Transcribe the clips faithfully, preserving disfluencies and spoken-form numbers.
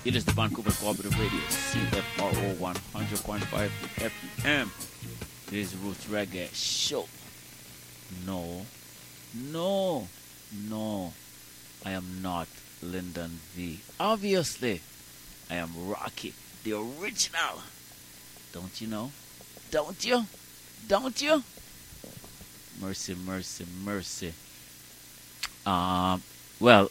It is the Vancouver Cooperative Radio, C F R O one hundred point five F M. It is Roots Reggae Show. No, no, no, I am not Lyndon V. Obviously, I am Rocky, the original. Don't you know? Don't you? Don't you? Mercy, mercy, mercy. Um, well,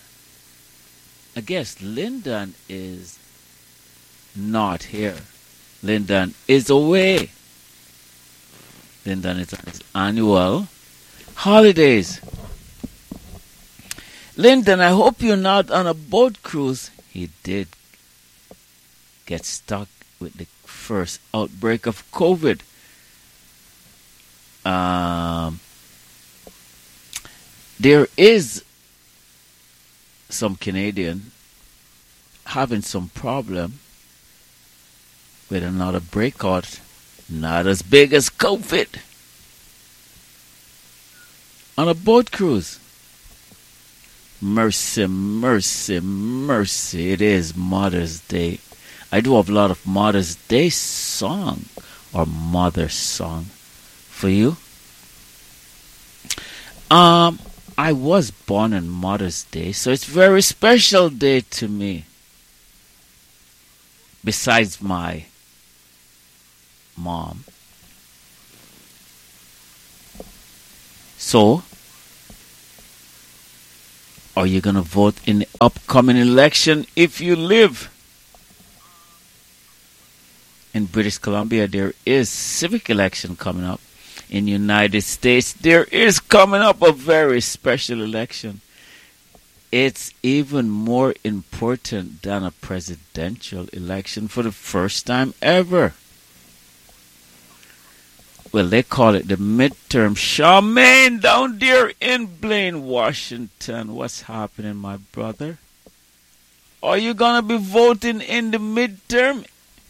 I guess Lyndon is not here. Lyndon is away. Lyndon is on his annual holidays. Lyndon, I hope you're not on a boat cruise. He did get stuck with the first outbreak of COVID. Um, there is some Canadian having some problem with another breakout, not as big as COVID, on a boat cruise. Mercy, mercy, mercy. It is Mother's Day. I do have a lot of Mother's Day song or mother song for you. Um, I was born on Mother's Day, so it's a very special day to me. Besides my mom. So, are you going to vote in the upcoming election if you live in British Columbia? There is civic election coming up. In the United States, there is coming up a very special election. It's even more important than a presidential election for the first time ever. Well, they call it the midterm. Charmaine down there in Blaine, Washington. What's happening, my brother? Are you going to be voting in the midterm?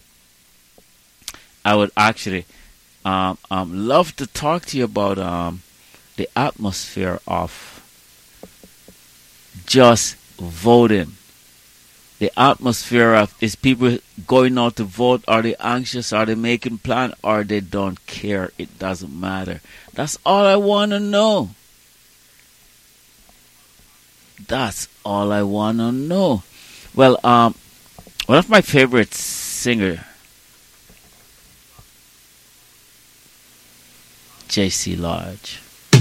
I would actually um, um, love to talk to you about um, the atmosphere of just voting. The atmosphere of is people going out to vote? Are they anxious? Are they making plans? Or they don't care? It doesn't matter. That's all I want to know. That's all I want to know. Well, um, one of my favorite singers, J C Lodge.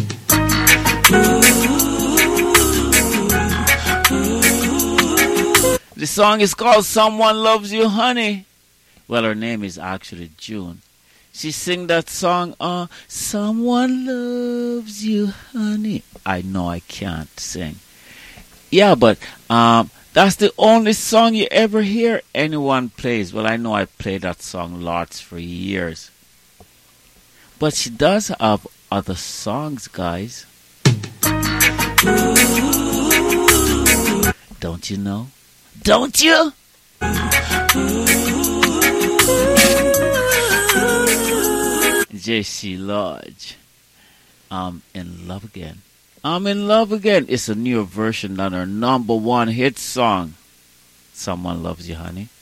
The song is called Someone Loves You, Honey. Well, her name is actually June. She sing that song, uh, Someone Loves You, Honey. I know I can't sing. Yeah, but um, that's the only song you ever hear anyone plays. Well, I know I played that song lots for years. But she does have other songs, guys. Don't you know? Don't you? J C Lodge. I'm in love again. I'm in love again. It's a newer version than her number one hit song. Someone Loves You, Honey.